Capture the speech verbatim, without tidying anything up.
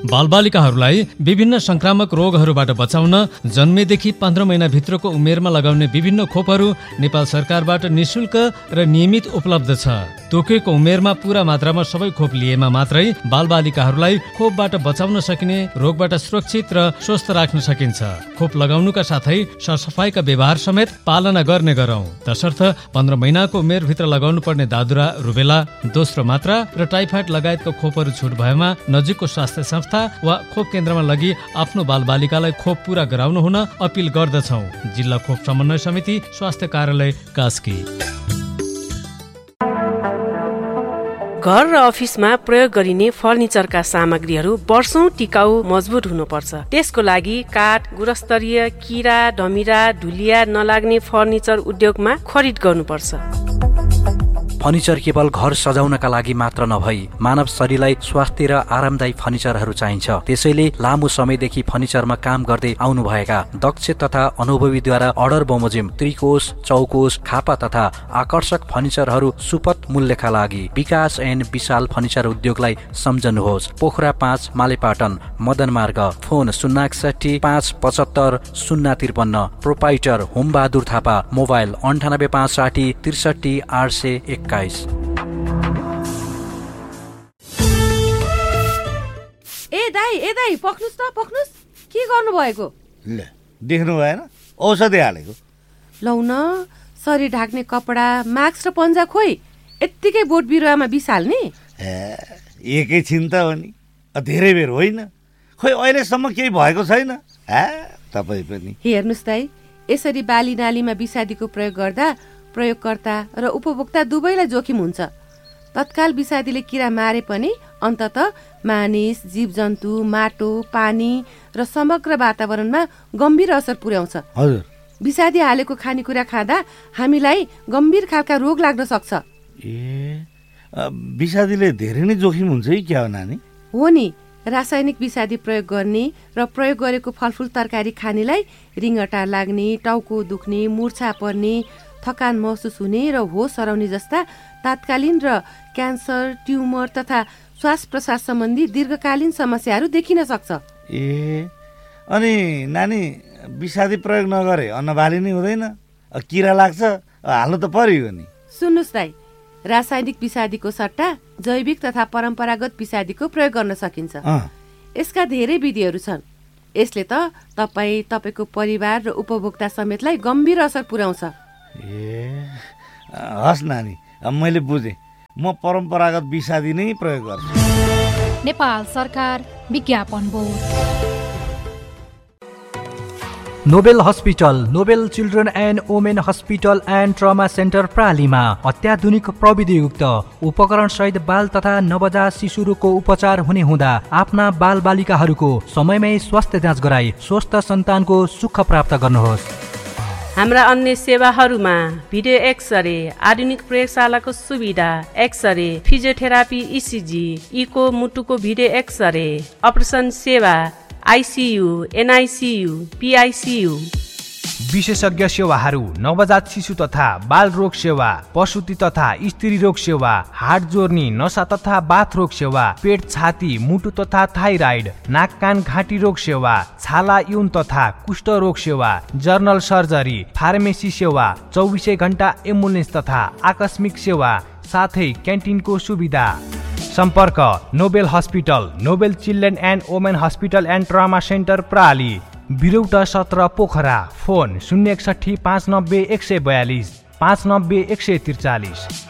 बालबालिकाहरूलाई विभिन्न संक्रामक रोगहरूबाट बचाउन जन्मेदेखि पन्ध्र महिना भित्रको उमेरमा लगाउने विभिन्न खोपहरू नेपाल सरकारबाट निशुल्क र नियमित उपलब्ध छ। तोकेको उमेरमा पूरा मात्रामा सबै खोप लिएमा मात्रै बालबालिकाहरूलाई खोपबाट बचाउन सकिने, रोगबाट सुरक्षित र स्वस्थ राख्न सकिन्छ। खोप लगाउनुका साथै सरसफाइका व्यवहार समेत पालना गर्ने गरौं। तसर्थ पन्ध्र महिनाको उमेरभित्र लगाउनु पर्ने दादुरा, रुबेला, दोस्रो मात्रा र टाइफाइड लगायतका खोपहरू छुट भएमा नजिकको स्वास्थ्य संस्था वा खोप केन्द्रमा लगी आफ्नो बालबालिकालाई खोप पूरा गराउनु हुन अपिल गर्दछौं। जिल्ला खोप समन्वय समिति, स्वास्थ्य कार्यालय, कास्की। घर र अफिसमा प्रयोग गरिने फर्निचरका सामग्रीहरू वर्षौं टिकाउ मजबुत हुनुपर्छ। त्यसको लागि काठ, गुणस्तरीय, किरा, धमिरा, धुलिया नलाग्ने फर्निचर उद्योगमा खरिद गर्नुपर्छ। फर्निचर केवल घर सजाउनका लागि मात्र नभई मानव शरीरलाई स्वास्थ्य र आरामदायी फर्निचरहरू चाहिन्छ। त्यसैले लामो समयदेखि फर्निचरमा काम गर्दै आउनुभएका दक्ष तथा अनुभवीद्वारा अर्डर बमोजिम त्रिकोश, चौकोश, खापा तथा आकर्षक फर्निचरहरू सुपथ मूल्यका लागि विकास एन्ड विशाल फर्निचर उद्योगलाई सम्झनुहोस्। पोखरा पाँच, मालेपाटन, मदन मार्ग। फोन शून्य एकसठी पाँच पचहत्तर शून्य त्रिपन्न। प्रोपाइटर होमबहादुर थापा। मोबाइल अन्ठानब्बे पाँच साठी त्रिसठी आठ सय एक। ए दाइ ए दाइ पक्नुस् त पक्नुस्। के गर्नु भएको? ल देख्नु भएन, औषधि हालेको। लौ न, शरीर ढाक्ने कपडा, मास्क र पन्जा खोइ यत्तिकै बोट बिरुवामा बिसाल्ने? एकैछिन त हो नि, धेरै बेर होइन। खोइ अहिलेसम्म केही भएको छैन। तपाईँ पनि हेर्नुहोस् दाइ, यसरी बाली नालीमा विषादीको प्रयोग गर्दा प्रयोगकर्ता र उपभोक्ता दुवैलाई जोखिम हुन्छ। तत्काल विषादीले किरा मारे पनि अन्ततः मानिस, जीवजन्तु, माटो, पानी र समग्र वातावरणमा गम्भीर असर पुर्याउँछ। हजुर, विषादी हालेको खानेकुरा खाँदा हामीलाई गम्भीर खालका रोग लाग्न सक्छ। ए विषादीले धेरै नै जोखिम हुन्छ है क्या हो नानी? हो नि, रासायनिक विषादी प्रयोग गर्ने र प्रयोग गरेको फलफुल तरकारी खानेलाई रिङ्गटा लाग्ने, टाउको दुख्ने, मूर्छा पर्ने, थकान महसुस हुने र होस हराउने जस्ता तात्कालीन र क्यान्सर, ट्युमर तथा श्वास प्रश्वास सम्बन्धी दीर्घकालीन समस्याहरू देखिन सक्छ। ए अनि नानी, विषादी प्रयोग नगरे अन्नबाली नै हुँदैन, किरा लाग्छ, हाल्नु त पर्यो नि। सुन्नुहोस् दाइ, रासायनिक विषादीको सट्टा जैविक तथा परम्परागत विषादीको प्रयोग गर्न सकिन्छ। यसका धेरै विधिहरू छन्। यसले त तपाईँ, तपाईँको परिवार र उपभोक्ता समेतलाई गम्भीर असर पुर्याउँछ। ए हस् नानी, मैले बुझेँ। म परम्परागत विषादी नै प्रयोग गर्छु। नेपाल सरकार विज्ञापन board. Nobel hospital, Nobel children and women hospital and trauma centre प्रालीमा अत्याधुनिक प्रविधियुक्त उपकरण सहित बाल तथा नवजात शिशु रोगको उपचार हुने हुँदा आफ्ना बाल बालिकाहरूको समयमै स्वास्थ्य जाँच गराई स्वस्थ सन्तानको सुख प्राप्त गर्नुहोस्। हाम्रा अन्य सेवाहरूमा भिडियो एक्सरे, आधुनिक प्रयोगशालाको सुविधा, एक्सरे, फिजियोथेरापी, इसिजी, इको, मुटुको भिडियो एक्सरे, अपरेसन सेवा, आइसियु, एनआइसियु, पिआइसियु, विशेषज्ञ सेवाहरू, नवजात शिशु तथा बाल रोग सेवा, प्रसुति तथा स्त्री रोग सेवा, हाड जोर्नी, नसा तथा बाथ रोग सेवा, पेट, छाती, मुटु तथा थाइराइड, नाक कान घाँटी रोग सेवा, छाला, यौन तथा कुष्ठ रोग सेवा, जर्नल सर्जरी, फार्मेसी सेवा, चौबिसै घण्टा एम्बुलेन्स तथा आकस्मिक सेवा, साथै क्यान्टिनको सुविधा। सम्पर्क Nobel hospital, Nobel children and women hospital and trauma centre प्राली, बिरौटा सत्र, पोखरा। फोन शून्य एकसठी पाँच नब्बे एक सय बयालिस, पाँच नब्बे एक सय त्रिचालिस।